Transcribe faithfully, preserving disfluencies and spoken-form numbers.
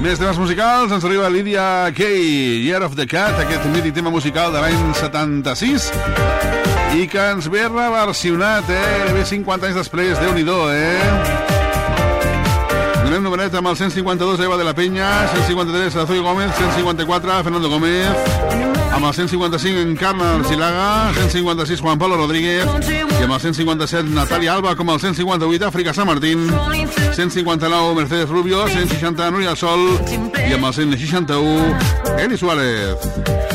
Més temes musicals, ens arriba Lydia Kay, Year of the Cat, aquest mític tema musical de l'any setanta-sis, i que ens ve reversionat, eh? Ve cinquanta anys després, Déu-n'hi-do, eh? Donem numeret amb el cent cinquanta-dos, Eva de la Peña, cent cinquanta-tres, Azoy Gómez, cent cinquanta-quatre, Fernando Gómez, amb el cent cinquanta-cinc, Encarna Arcilaga, cent cinquanta-sis, Juan Pablo Rodríguez, i amb el cent cinquanta-set, Natàlia Alba, com el cent cinquanta-vuit, Àfrica San Martín, cent cinquanta-nou, Mercedes Rubio, cent seixanta, Núria Sol, i amb el cent seixanta-u, Eli Suárez.